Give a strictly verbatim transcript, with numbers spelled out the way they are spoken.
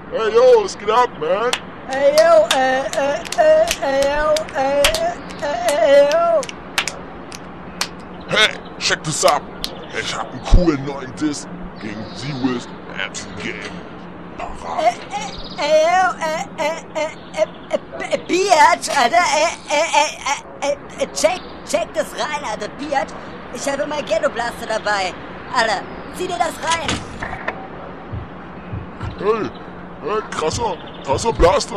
Hey, yo, was geht ab, man? Ey, yo, äh, äh, äh, ey, yo, äh, äh, äh, yo. Hey, check das ab. Ich hab einen coolen neuen Diss gegen Z-Wiz Anthem Game. Parat. Ey, ey, ey, yo, äh, äh, äh, äh, äh, Biatch, Alter, äh, äh, äh, äh, äh, check, check das rein, Alter, Biatch. Ich habe mein Ghetto Blaster dabei. Alter, zieh dir das rein. Hey, hey, krasser, krasser Blaster.